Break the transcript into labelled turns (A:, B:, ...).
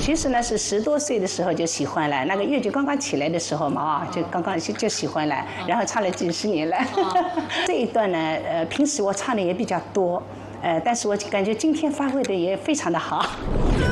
A: 其实呢是10多岁的时候就喜欢了，那个粤剧刚刚起来的时候嘛就刚刚就喜欢了，然后唱了几10年了。这一段呢，平时我唱的也比较多，但是我感觉今天发挥的也非常的好。